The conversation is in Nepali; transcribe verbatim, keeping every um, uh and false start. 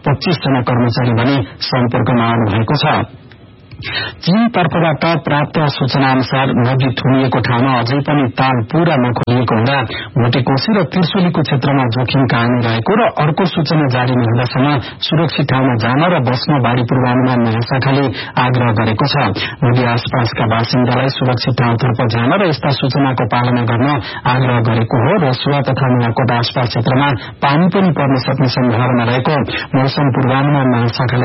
पच्चीस जना कर्मचारी भने सम्पर्कमा आउनु भएको छ। चीन तर्फबाट प्राप्त सूचना अनुसार नदी थुनिएको ठाउँमा अझै पनि ताल पूरा नखोलिएको हुँदा भोटेकोशी र त्रिशुलीको क्षेत्रमा जोखिम कायम रहेको र अर्को सूचना जारी नहुँदासम्म सुरक्षित ठाउँमा जान र बस्न बाढ़ी पूर्वानुमान महाशाखाले आग्रह गरेको छ। नदी आसपासका बासिन्दालाई सुरक्षित ठाउँतर्फ जान र यस्ता सूचनाको पालना गर्न आग्रह गरेको हो। रसुवा तथा नुवाकोट आसपास क्षेत्रमा पानी पनि पर्न सक्ने सम्भावना रहेको मौसम पूर्वानुमान महाशाखाले